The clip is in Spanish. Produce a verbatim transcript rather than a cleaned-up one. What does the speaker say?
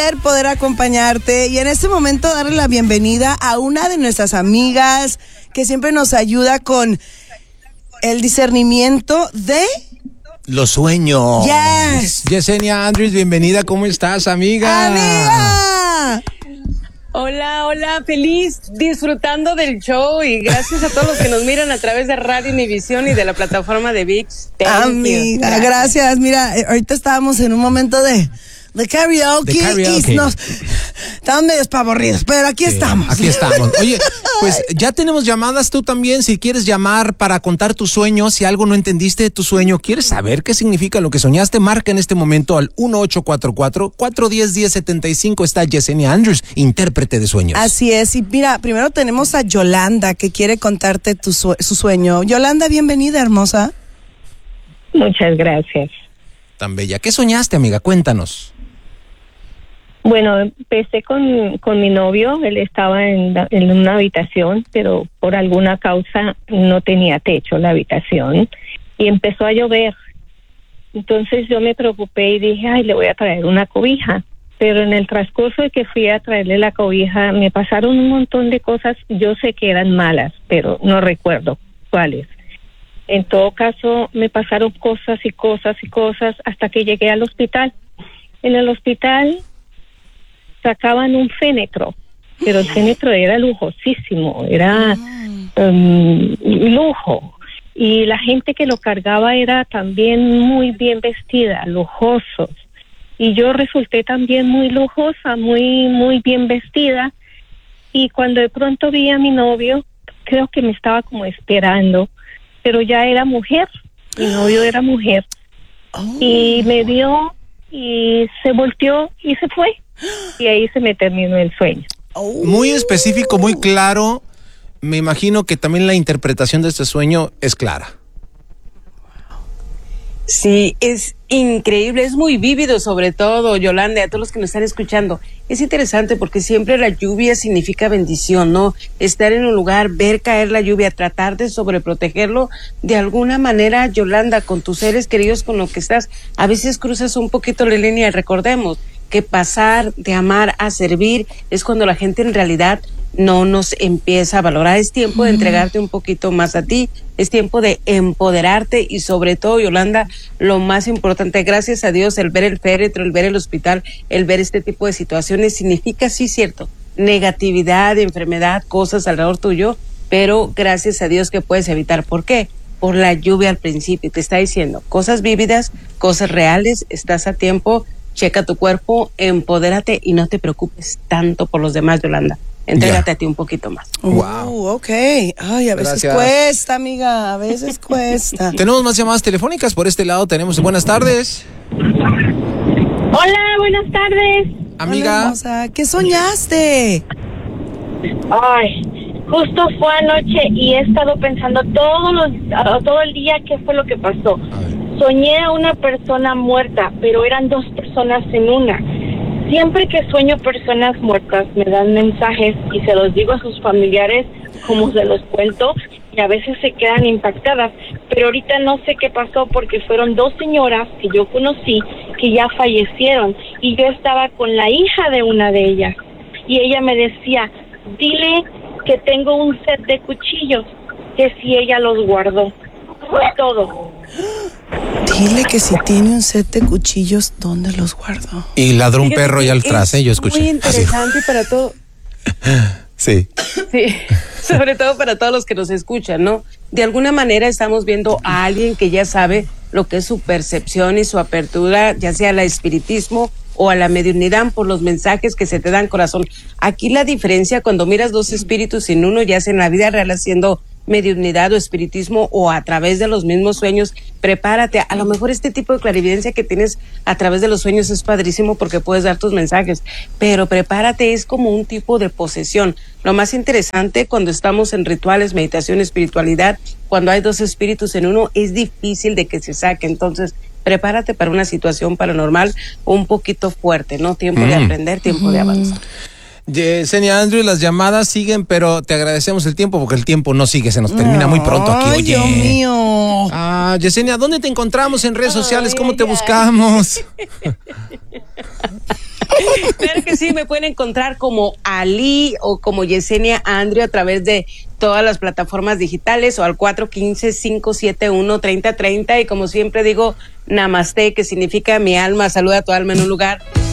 placer poder acompañarte y en este momento darle la bienvenida a una de nuestras amigas que siempre nos ayuda con el discernimiento de los sueños. Yes. Yesenia Andrews, bienvenida. ¿Cómo estás, amiga? ¡Amiga! Hola, hola, feliz, disfrutando del show y gracias a todos los que nos miran a través de Radio Univisión y de la plataforma de ViX. Amiga, gracias. gracias. Mira, ahorita estábamos en un momento de, de karaoke, de karaoke. y nos estaban medio espavorridos, pero aquí sí, estamos. Aquí estamos. Oye, pues ya tenemos llamadas. Tú también, si quieres llamar para contar tus sueños, si algo no entendiste de tu sueño, quieres saber qué significa lo que soñaste, marca en este momento al uno ocho cuatro cuatro, cuatro uno cero, uno cero siete cinco. Está Yesenia Andrews, intérprete de sueños. Así es. Y mira, primero tenemos a Yolanda, que quiere contarte tu su, su sueño. Yolanda, bienvenida, hermosa. Muchas gracias. Tan bella. ¿Qué soñaste, amiga? Cuéntanos. Bueno, empecé con, con mi novio. Él estaba en, en una habitación, pero por alguna causa no tenía techo la habitación y empezó a llover. Entonces yo me preocupé y dije, ay, le voy a traer una cobija. Pero en el transcurso de que fui a traerle la cobija, me pasaron un montón de cosas. Yo sé que eran malas, pero no recuerdo cuáles. En todo caso, me pasaron cosas y cosas y cosas hasta que llegué al hospital. En el hospital sacaban un fénetro, pero el fénetro era lujosísimo, era um, lujo. Y la gente que lo cargaba era también muy bien vestida, lujosos. Y yo resulté también muy lujosa, muy, muy bien vestida. Y cuando de pronto vi a mi novio, creo que me estaba como esperando, pero ya era mujer, mi novio era mujer. Oh. Y me vio y se volteó y se fue. Y ahí se me terminó el sueño. Oh. Muy específico, muy claro. Me imagino que también la interpretación de este sueño es clara. Sí, es increíble, es muy vívido, sobre todo, Yolanda, a todos los que nos están escuchando. Es interesante porque siempre la lluvia significa bendición, ¿no? Estar en un lugar, ver caer la lluvia, tratar de sobreprotegerlo de alguna manera, Yolanda, con tus seres queridos, con lo que estás. A veces cruzas un poquito la línea y recordemos que pasar de amar a servir es cuando la gente en realidad no nos empieza a valorar. Es tiempo de entregarte un poquito más a ti, es tiempo de empoderarte y sobre todo, Yolanda, lo más importante, gracias a Dios, el ver el féretro, el ver el hospital, el ver este tipo de situaciones significa, sí, cierto, negatividad, enfermedad, cosas alrededor tuyo, pero gracias a Dios que puedes evitar. ¿Por qué? Por la lluvia al principio, te está diciendo cosas vívidas, cosas reales, estás a tiempo. Checa tu cuerpo, empodérate y no te preocupes tanto por los demás, Yolanda. Entrégate yeah. a ti un poquito más. Wow, uh, ok. Ay, a veces Gracias. cuesta, amiga, a veces cuesta. Tenemos más llamadas telefónicas por este lado. Tenemos buenas tardes. Hola, buenas tardes. Amiga. Hola, hermosa. ¿Qué soñaste? Ay, justo fue anoche y he estado pensando todos los, todo el día qué fue lo que pasó. Soñé a una persona muerta, pero eran dos personas en una. Siempre que sueño personas muertas, me dan mensajes y se los digo a sus familiares como se los cuento y a veces se quedan impactadas. Pero ahorita no sé qué pasó porque fueron dos señoras que yo conocí que ya fallecieron y yo estaba con la hija de una de ellas. Y ella me decía, dile que tengo un set de cuchillos, que si ella los guardó. Fue todo. Dile que si tiene un set de cuchillos, ¿dónde los guardo? Y ladró un perro ya atrás, ¿eh? Yo escuché. Muy interesante para todo. Sí. Sí, sobre todo para todos los que nos escuchan, ¿no? De alguna manera estamos viendo a alguien que ya sabe lo que es su percepción y su apertura, ya sea al espiritismo o a la mediunidad por los mensajes que se te dan, corazón. Aquí la diferencia cuando miras dos espíritus en uno, ya sea en la vida real haciendo mediunidad o espiritismo o a través de los mismos sueños, prepárate. A lo mejor este tipo de clarividencia que tienes a través de los sueños es padrísimo porque puedes dar tus mensajes, pero prepárate, es como un tipo de posesión. Lo más interesante cuando estamos en rituales, meditación, espiritualidad, cuando hay dos espíritus en uno, es difícil de que se saque. Entonces, prepárate para una situación paranormal un poquito fuerte, ¿no? Tiempo mm. de aprender, tiempo mm. de avanzar. Yesenia Andrews, las llamadas siguen, pero te agradecemos el tiempo porque el tiempo no sigue, se nos termina muy pronto aquí. Ay, oye. Dios mío. Ah, Yesenia, ¿dónde te encontramos en redes sociales? Ay, ¿Cómo ay, te ay. buscamos? Claro que sí, me pueden encontrar como Ali o como Yesenia Andrew a través de todas las plataformas digitales o al cuatro uno cinco, cinco siete uno, tres cero tres cero y como siempre digo, namaste, que significa mi alma saluda a tu alma en un lugar